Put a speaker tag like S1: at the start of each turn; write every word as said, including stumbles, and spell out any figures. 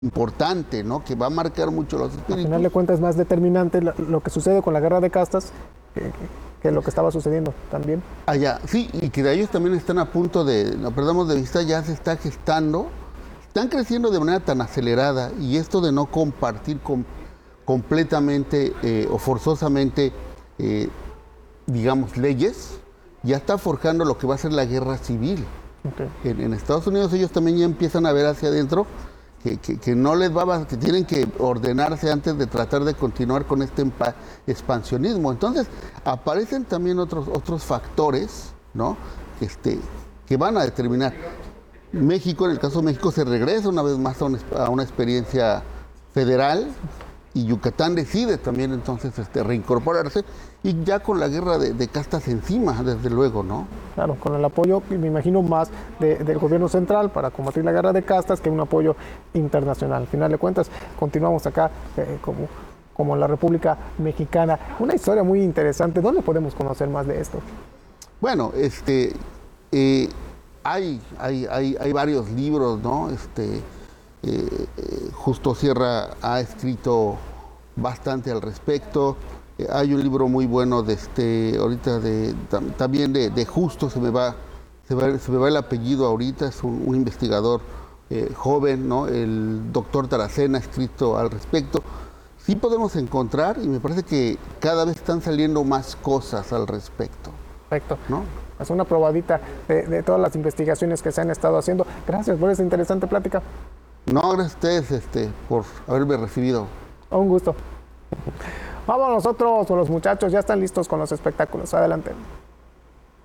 S1: importante, ¿no? Que va a marcar mucho los espíritus.
S2: Al final de cuentas es más determinante lo, lo que sucede con la guerra de castas que, que, que lo que estaba sucediendo también.
S1: Allá, sí, y que de ellos también están a punto de, no perdamos de vista, ya se está gestando, están creciendo de manera tan acelerada, y esto de no compartir com, completamente eh, o forzosamente, eh, digamos, leyes, ya está forjando lo que va a ser la guerra civil.
S2: Okay.
S1: En, en Estados Unidos ellos también ya empiezan a ver hacia adentro que, que, que no les va, que tienen que ordenarse antes de tratar de continuar con este empa, expansionismo. Entonces aparecen también otros, otros factores, ¿no? Este, que van a determinar. México, en el caso de México, se regresa una vez más a una, a una experiencia federal, y Yucatán decide también entonces este, reincorporarse, y ya con la guerra de, de castas encima, desde luego, ¿no?
S2: Claro, con el apoyo, me imagino, más de, del gobierno central para combatir la guerra de castas que un apoyo internacional. Al final de cuentas, continuamos acá eh, como, como la República Mexicana. Una historia muy interesante. ¿Dónde podemos conocer más de esto?
S1: Bueno, este, eh, hay, hay, hay, hay varios libros, ¿no? Este, eh, Justo Sierra ha escrito bastante al respecto. Eh, hay un libro muy bueno de este, ahorita de, tam, también de, de Justo, se me va, se va, se me va el apellido ahorita, es un, un investigador eh, joven, ¿no? El doctor Taracena ha escrito al respecto. Sí podemos encontrar, y me parece que cada vez están saliendo más cosas al respecto.
S2: Perfecto.
S1: ¿No?
S2: Es una probadita de, de todas las investigaciones que se han estado haciendo. Gracias por esta interesante plática.
S1: No, gracias a ustedes este, por haberme recibido.
S2: Un gusto. Vamos nosotros, con los muchachos, ya están listos con los espectáculos. Adelante.